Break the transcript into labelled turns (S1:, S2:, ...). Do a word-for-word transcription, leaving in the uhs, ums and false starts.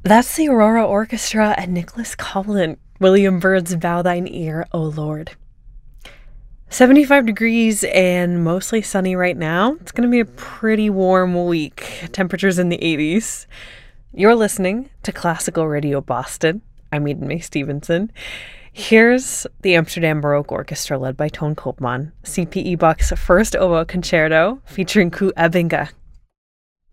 S1: That's the Aurora Orchestra and Nicholas Collin. William Byrd's Bow Thine Ear, O Lord. seventy-five degrees and mostly sunny right now. It's going to be a pretty warm week. Temperatures in the eighties. You're listening to Classical Radio Boston. I'm Eden May Stevenson. Here's the Amsterdam Baroque Orchestra led by Toon Koopman. C P E Bach's first oboe concerto featuring Koe Ebbinga.